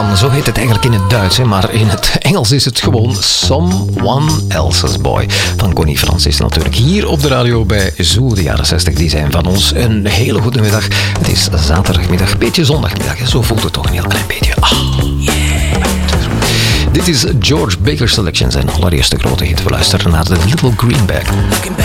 Boyman, zo heet het eigenlijk in het Duits, hè, maar in het Engels is het gewoon Someone Else's Boy. Van Connie Francis natuurlijk. Hier op de radio bij Zoo, de jaren 60, die zijn van ons. Een hele goede middag. Het is zaterdagmiddag, beetje zondagmiddag. Hè. Zo voelt het toch een heel klein beetje. Dit is George Baker Selection, zijn allereerste grote hit. We luisteren naar The Little Greenback.